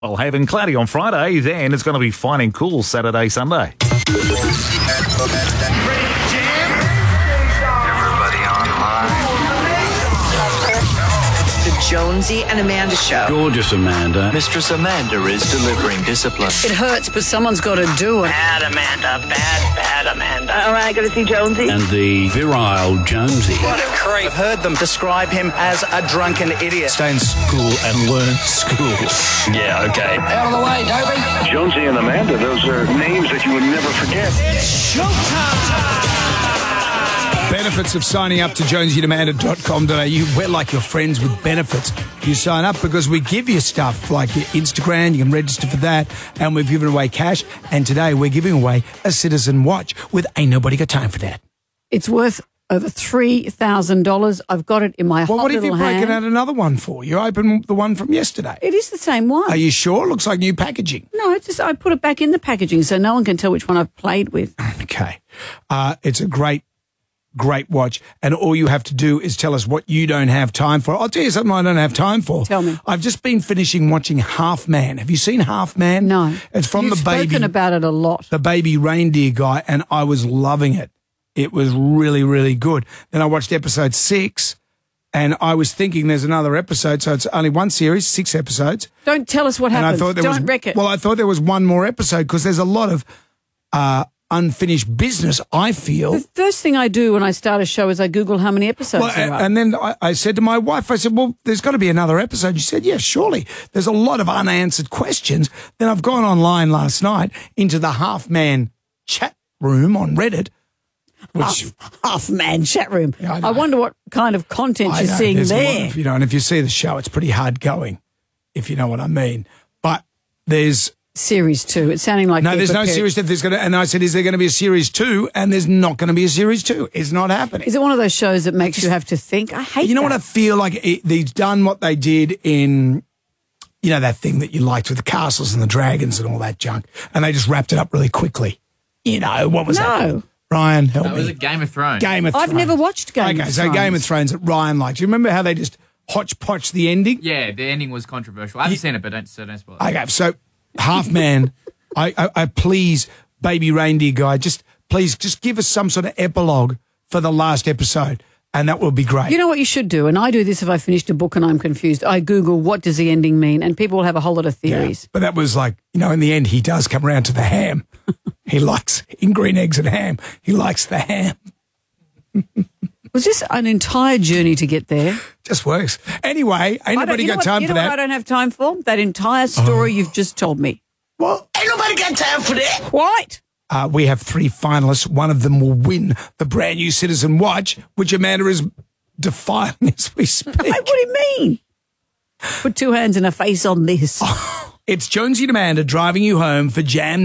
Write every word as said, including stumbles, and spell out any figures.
Well, having cloudy on Friday, then it's going to be fine and cool Saturday, Sunday. Everybody online. The Jonesy and Amanda Show. Gorgeous Amanda. Mistress Amanda is delivering discipline. It hurts, but someone's got to do it. Bad Amanda, bad, bad Amanda. All right, going to see Jonesy. And the virile Jonesy. What a creep. I've heard them describe him as a drunken idiot. Stay in school and learn school. Yeah, okay. Out of the way, Dopey. Jonesy and Amanda, those are names that you would never forget. It's showtime! Benefits of signing up to jonesy and amanda dot com dot a u. We're like your friends with benefits. You sign up because we give you stuff like your Instagram. You can register for that. And we've given away cash. And today we're giving away a Citizen watch with Ain't Nobody Got Time for That. It's worth over three thousand dollars. I've got it in my Well, hot what have you little broken hand. out another one for? You opened the one from yesterday. It is the same one. Are you sure? Looks like new packaging. No, it's just I put it back in the packaging so no one can tell which one I've played with. Okay. Uh, it's a great, great watch. And all you have to do is tell us what you don't have time for. I'll tell you something I don't have time for. Tell me. I've just been finishing watching Half Man. Have you seen Half Man? No. It's from You've the baby. spoken about it a lot. The baby reindeer guy, and I was loving it. It was really, really good. Then I watched episode six, and I was thinking there's another episode, so it's only one series, six episodes. Don't tell us what And happens. I thought there Don't was, wreck it. Well, I thought there was one more episode because there's a lot of uh, unfinished business, I feel. the first thing I do when I start a show is I Google how many episodes Well, there a- are. and then I, I said to my wife, I said, well, there's got to be another episode. She said, yeah, surely. There's a lot of unanswered questions. Then I've gone online last night into the Half Man chat room on Reddit, which half, half man chat room. Yeah, I know. I wonder what kind of content I you're know, seeing there's a lot there. of, you know, and if you see the show, it's pretty hard going, if you know what I mean. But there's Series two. It's sounding like no, they're there's no prepared- series two. There's gonna, and I said, is there going to be a series two? And there's not going to be a series two. It's not happening. Is it one of those shows that makes you have to think? I hate You know that. what I feel like? It, they've done what they did in, you know, that thing that you liked with the castles and the dragons and all that junk, and they just wrapped it up really quickly. You know, what was that? No. Ryan, help That me. was a Game of Thrones. Game of I've Thrones. never watched Game okay, of so Thrones. Game of Thrones that Ryan liked. Do you remember how they just hodgepodge the ending? Yeah, the ending was controversial. I haven't seen it, but don't, so don't spoil it. Okay, so Half Man, I, I, I please, baby reindeer guy, just please just give us some sort of epilogue for the last episode, and that will be great. You know what you should do, and I do this if I finished a book and I'm confused. I Google what does the ending mean, and people will have a whole lot of Yeah, theories. but that was like, you know, in the end, he does come around to the ham. He likes in green eggs and ham. He likes the ham. Was this an entire journey to get there? Just works. Anyway, ain't I don't- nobody you know got what- time you for know what I that. don't have time for? That entire story you've just told me. Well, Ain't nobody got time for that. Quite. uh, we have three finalists. One of them will win the brand new Citizen watch, which Amanda is defiling as we speak. Hey, what do you mean? Put two hands and a face on this. It's Jonesy and Amanda driving you home for Jam